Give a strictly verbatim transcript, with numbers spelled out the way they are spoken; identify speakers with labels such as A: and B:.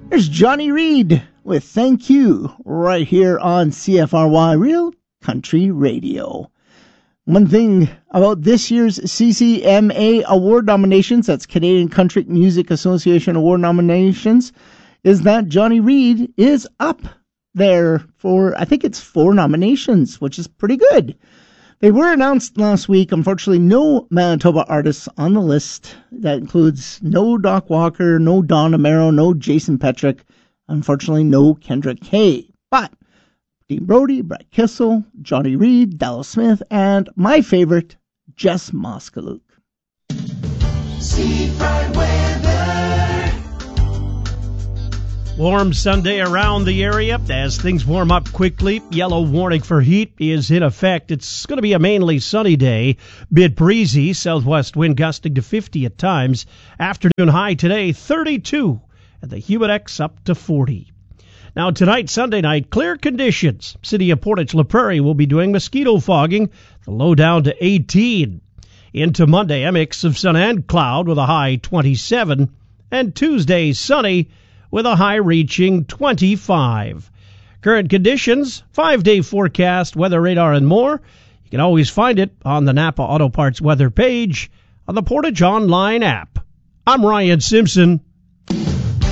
A: There's Johnny Reed with Thank You right here on C F R Y Real Country Radio. One thing about this year's C C M A award nominations, that's Canadian Country Music Association award nominations, is that Johnny Reed is up there for, I think it's four nominations, which is pretty good. They were announced last week. Unfortunately, no Manitoba artists on the list. That includes no Doc Walker, no Don Amaro, no Jason Petrick. Unfortunately, no Kendrick Hay. But Dean Brody, Brett Kissel, Johnny Reed, Dallas Smith, and my favorite, Jess Moskaluke.
B: Seafront weather. Warm Sunday around the area as things warm up quickly. Yellow warning for heat is in effect. It's going to be a mainly sunny day. Bit breezy, southwest wind gusting to fifty at times. Afternoon high today, thirty-two, and the humidex up to forty. Now tonight, Sunday night, clear conditions. City of Portage La Prairie will be doing mosquito fogging. The low down to eighteen. Into Monday, a mix of sun and cloud with a high twenty-seven. And Tuesday, sunny with a high reaching twenty-five. Current conditions, five-day forecast, weather radar, and more. You can always find it on the Napa Auto Parts weather page on the Portage Online app. I'm Ryan Simpson.